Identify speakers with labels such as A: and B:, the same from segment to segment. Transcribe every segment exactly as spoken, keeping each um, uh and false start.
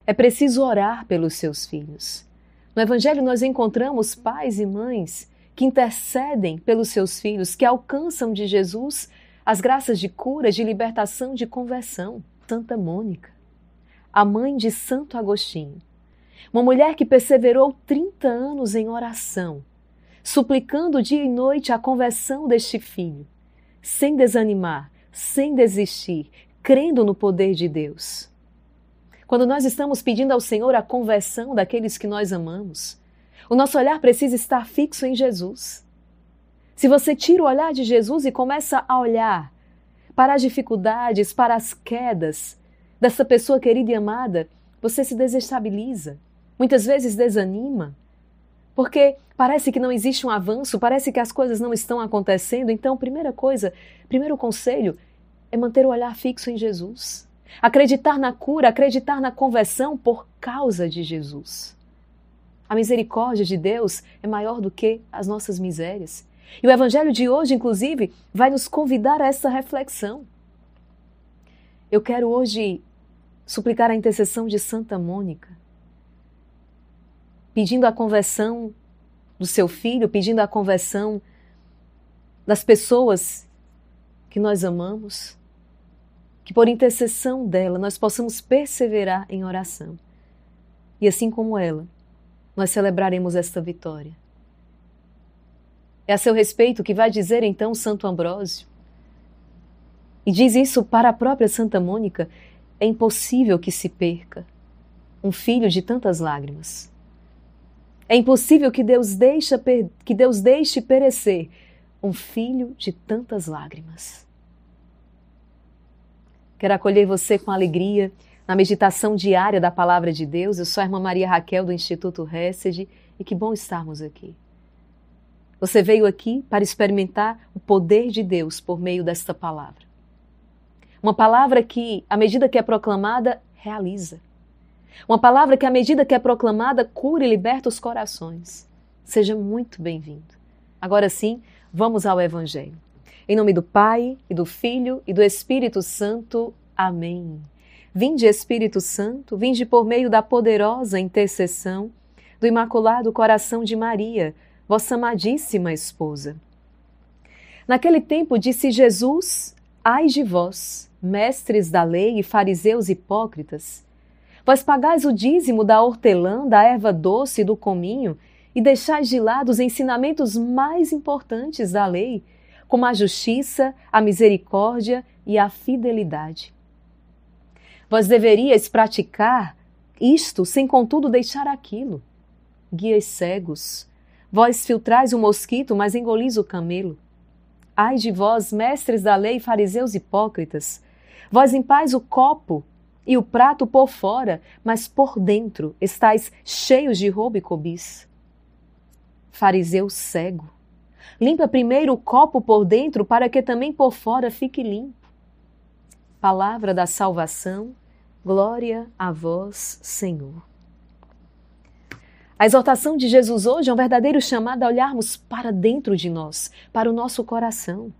A: É preciso orar pelos seus filhos. No Evangelho nós encontramos pais e mães que intercedem pelos seus filhos, que alcançam de Jesus as graças de cura, de libertação, de conversão. Santa Mônica, a mãe de Santo Agostinho, uma mulher que perseverou trinta anos em oração, suplicando dia e noite a conversão deste filho, sem desanimar, sem desistir, crendo no poder de Deus. Quando nós estamos pedindo ao Senhor a conversão daqueles que nós amamos, o nosso olhar precisa estar fixo em Jesus. Se você tira o olhar de Jesus e começa a olhar para as dificuldades, para as quedas dessa pessoa querida e amada, você se desestabiliza, muitas vezes desanima, porque parece que não existe um avanço, parece que as coisas não estão acontecendo. Então, primeira coisa, primeiro conselho é manter o olhar fixo em Jesus. Acreditar na cura, acreditar na conversão por causa de Jesus. A misericórdia de Deus é maior do que as nossas misérias. E o Evangelho de hoje, inclusive, vai nos convidar a essa reflexão. Eu quero hoje suplicar a intercessão de Santa Mônica, pedindo a conversão do seu filho, pedindo a conversão das pessoas que nós amamos, que por intercessão dela nós possamos perseverar em oração. E assim como ela, nós celebraremos esta vitória. É a seu respeito que vai dizer então Santo Ambrósio. E diz isso para a própria Santa Mônica: é impossível que se perca um filho de tantas lágrimas. É impossível que Deus, deixa, que Deus deixe perecer um filho de tantas lágrimas. Quero acolher você com alegria na meditação diária da Palavra de Deus. Eu sou a irmã Maria Raquel do Instituto Hesed e que bom estarmos aqui. Você veio aqui para experimentar o poder de Deus por meio desta palavra. Uma palavra que, à medida que é proclamada, realiza. Uma palavra que, à medida que é proclamada, cura e liberta os corações. Seja muito bem-vindo. Agora sim, vamos ao Evangelho. Em nome do Pai, e do Filho, e do Espírito Santo. Amém. Vinde, Espírito Santo, vinde por meio da poderosa intercessão do Imaculado Coração de Maria, vossa amadíssima esposa. Naquele tempo disse Jesus: ai de vós, mestres da lei e fariseus hipócritas, vós pagais o dízimo da hortelã, da erva doce e do cominho e deixais de lado os ensinamentos mais importantes da lei, como a justiça, a misericórdia e a fidelidade. Vós deveríeis praticar isto sem contudo deixar aquilo. Guias cegos, vós filtrais o mosquito, mas engolis o camelo. Ai de vós, mestres da lei, fariseus hipócritas, vós limpais o copo e o prato por fora, mas por dentro estáis cheios de roubo e cobiça. Fariseu cego, limpa primeiro o copo por dentro, para que também por fora fique limpo. Palavra da salvação, glória a vós, Senhor. A exortação de Jesus hoje é um verdadeiro chamado a olharmos para dentro de nós, para o nosso coração.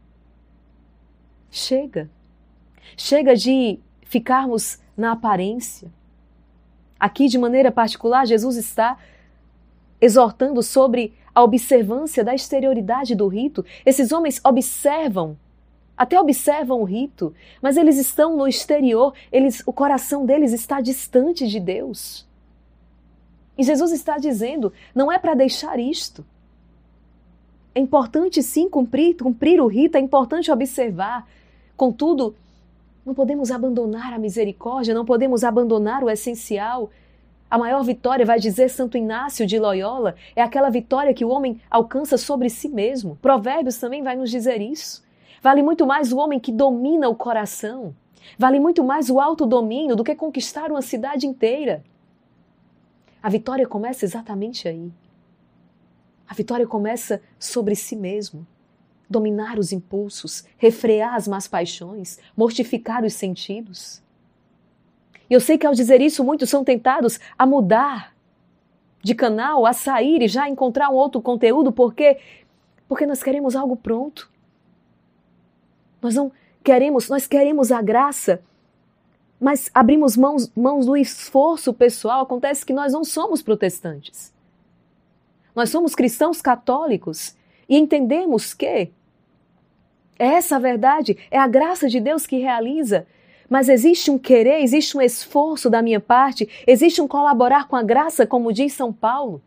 A: Chega. Chega de ficarmos na aparência. Aqui, de maneira particular, Jesus está exortando sobre a observância da exterioridade do rito. Esses homens observam, até observam o rito, mas eles estão no exterior, eles, o coração deles está distante de Deus. E Jesus está dizendo, não é para deixar isto. É importante sim cumprir, cumprir o rito, é importante observar. Contudo, não podemos abandonar a misericórdia, não podemos abandonar o essencial. A maior vitória, vai dizer Santo Inácio de Loyola, é aquela vitória que o homem alcança sobre si mesmo. Provérbios também vai nos dizer isso. Vale muito mais o homem que domina o coração. Vale muito mais o autodomínio do que conquistar uma cidade inteira. A vitória começa exatamente aí. A vitória começa sobre si mesmo. Dominar os impulsos, refrear as más paixões, mortificar os sentidos. E eu sei que ao dizer isso, muitos são tentados a mudar de canal, a sair e já encontrar um outro conteúdo, porque, porque nós queremos algo pronto. Nós não queremos, nós queremos a graça mas abrimos mãos, mãos do esforço pessoal, acontece que nós não somos protestantes. Nós somos cristãos católicos e entendemos que é essa a verdade, é a graça de Deus que realiza. Mas existe um querer, existe um esforço da minha parte, existe um colaborar com a graça, como diz São Paulo.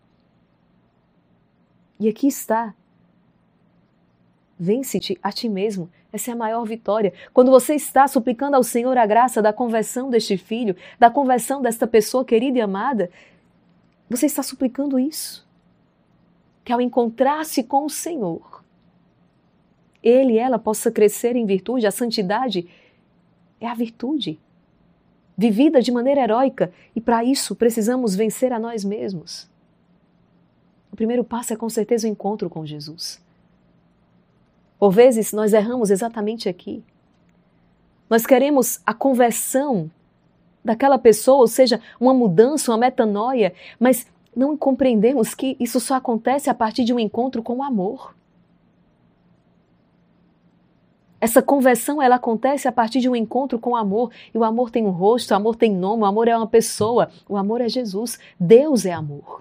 A: E aqui está. Vence-te a ti mesmo. Essa é a maior vitória. Quando você está suplicando ao Senhor a graça da conversão deste filho, da conversão desta pessoa querida e amada, você está suplicando isso. Que ao encontrar-se com o Senhor, ele e ela possa crescer em virtude, a santidade é a virtude, vivida de maneira heróica, e para isso precisamos vencer a nós mesmos. O primeiro passo é com certeza o encontro com Jesus. Por vezes nós erramos exatamente aqui. Nós queremos a conversão daquela pessoa, ou seja, uma mudança, uma metanoia, mas não compreendemos que isso só acontece a partir de um encontro com o amor. Essa conversão, ela acontece a partir de um encontro com o amor. E o amor tem um rosto, o amor tem nome, o amor é uma pessoa. O amor é Jesus. Deus é amor.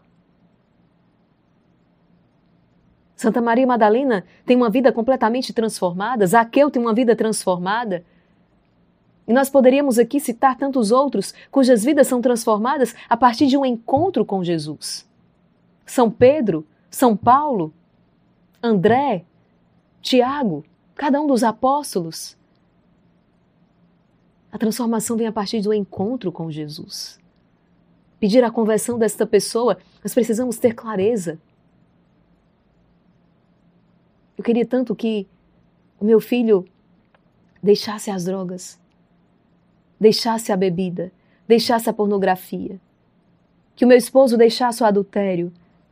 A: Santa Maria Madalena tem uma vida completamente transformada. Zaqueu tem uma vida transformada. E nós poderíamos aqui citar tantos outros cujas vidas são transformadas a partir de um encontro com Jesus. São Pedro, São Paulo, André, Tiago, cada um dos apóstolos. A transformação vem a partir do encontro com Jesus. Pedir a conversão desta pessoa, nós precisamos ter clareza. Eu queria tanto que o meu filho deixasse as drogas, deixasse a bebida, deixasse a pornografia, que o meu esposo deixasse o adultério.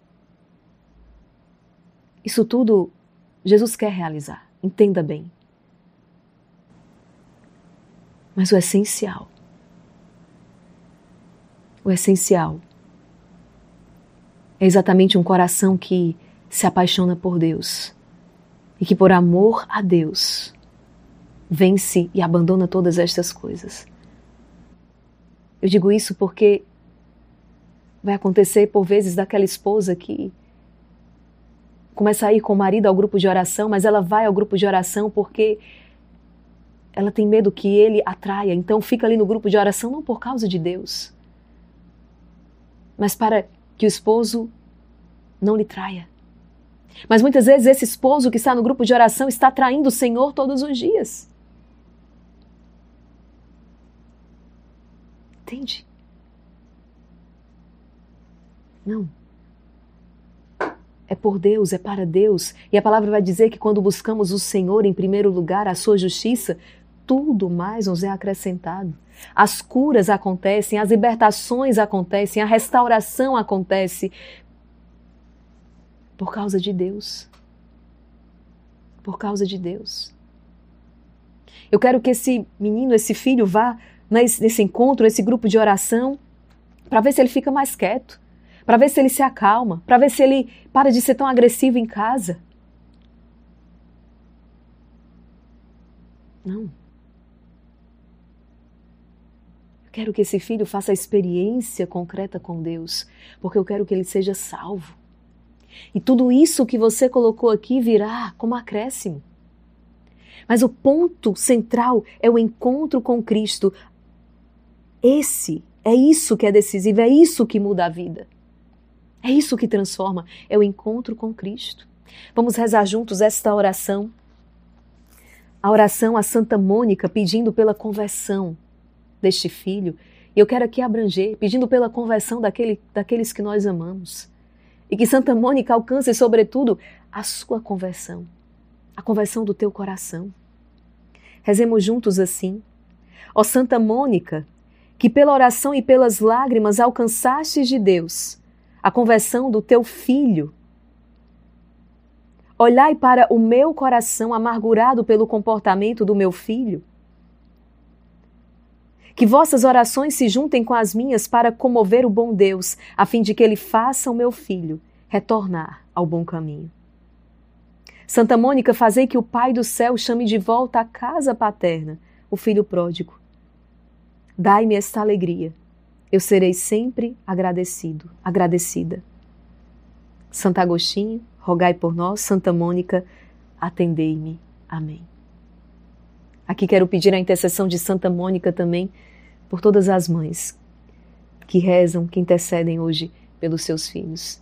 A: Isso tudo Jesus quer realizar. Entenda bem. Mas o essencial, o essencial é exatamente um coração que se apaixona por Deus e que por amor a Deus vence e abandona todas estas coisas. Eu digo isso porque vai acontecer por vezes daquela esposa que começa a ir com o marido ao grupo de oração, mas ela vai ao grupo de oração porque ela tem medo que ele atraia, então fica ali no grupo de oração não por causa de Deus, mas para que o esposo não lhe traia. Mas muitas vezes esse esposo que está no grupo de oração está traindo o Senhor todos os dias. Entende? Não. É por Deus, é para Deus. E a palavra vai dizer que quando buscamos o Senhor em primeiro lugar, a sua justiça, tudo mais nos é acrescentado. As curas acontecem, as libertações acontecem, a restauração acontece por causa de Deus. Por causa de Deus. Eu quero que esse menino, esse filho vá nesse encontro, nesse grupo de oração, para ver se ele fica mais quieto, para ver se ele se acalma, para ver se ele para de ser tão agressivo em casa. Não. Eu quero que esse filho faça a experiência concreta com Deus, porque eu quero que ele seja salvo. E tudo isso que você colocou aqui virá como acréscimo. Mas o ponto central é o encontro com Cristo. Esse, é isso que é decisivo, é isso que muda a vida. É isso que transforma, é o encontro com Cristo. Vamos rezar juntos esta oração. A oração a Santa Mônica pedindo pela conversão deste filho. E eu quero aqui abranger, pedindo pela conversão daquele, daqueles que nós amamos. E que Santa Mônica alcance, sobretudo, a sua conversão. A conversão do teu coração. Rezemos juntos assim. Ó Santa Mônica, que pela oração e pelas lágrimas alcançastes de Deus a conversão do teu filho. Olhai para o meu coração amargurado pelo comportamento do meu filho. Que vossas orações se juntem com as minhas para comover o bom Deus, a fim de que ele faça o meu filho retornar ao bom caminho. Santa Mônica, fazei que o Pai do céu chame de volta à casa paterna o filho pródigo. Dai-me esta alegria. Eu serei sempre agradecido, agradecida. Santo Agostinho, rogai por nós. Santa Mônica, atendei-me. Amém. Aqui quero pedir a intercessão de Santa Mônica também por todas as mães que rezam, que intercedem hoje pelos seus filhos.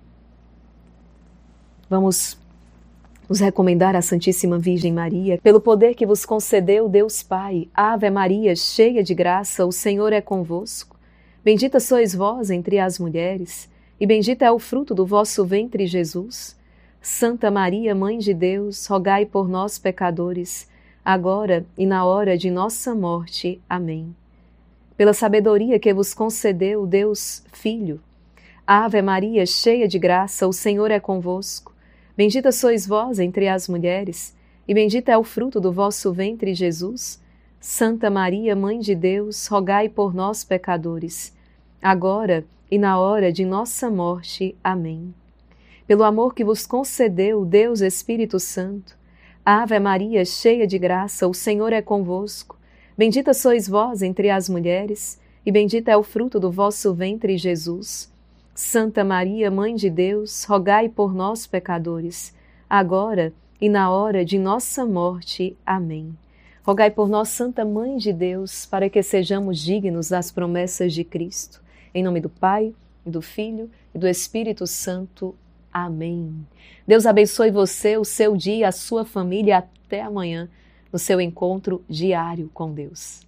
A: Vamos nos recomendar à Santíssima Virgem Maria, pelo poder que vos concedeu Deus Pai. Ave Maria, cheia de graça, o Senhor é convosco. Bendita sois vós entre as mulheres, e bendito é o fruto do vosso ventre, Jesus. Santa Maria, Mãe de Deus, rogai por nós, pecadores, agora e na hora de nossa morte. Amém. Pela sabedoria que vos concedeu Deus Filho. Ave Maria, cheia de graça, o Senhor é convosco. Bendita sois vós entre as mulheres, e bendito é o fruto do vosso ventre, Jesus. Santa Maria, Mãe de Deus, rogai por nós, pecadores, agora e na hora de nossa morte. Amém. Pelo amor que vos concedeu Deus Espírito Santo. Ave Maria, cheia de graça, o Senhor é convosco. Bendita sois vós entre as mulheres, e bendito é o fruto do vosso ventre, Jesus. Santa Maria, Mãe de Deus, rogai por nós, pecadores, agora e na hora de nossa morte. Amém. Rogai por nós, Santa Mãe de Deus, para que sejamos dignos das promessas de Cristo. Em nome do Pai, e do Filho e do Espírito Santo. Amém. Deus abençoe você, o seu dia, a sua família. Até amanhã, no seu encontro diário com Deus.